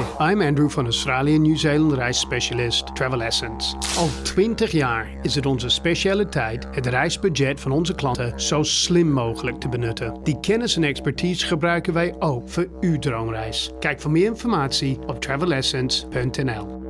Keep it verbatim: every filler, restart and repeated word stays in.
Hi, I'm Andrew van Australië New Zealand reisspecialist Travel Essence. Al twintig jaar is het onze specialiteit het reisbudget van onze klanten zo slim mogelijk te benutten. Die kennis en expertise gebruiken wij ook voor uw droomreis. Kijk voor meer informatie op travel essence punt n l.